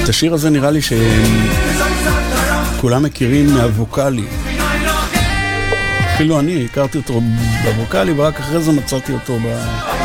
את השיר הזה נראה לי שכולם מכירים מהווקלי. אפילו אני הכרתי אותו בווקלי, ורק אחרי זה מצאתי אותו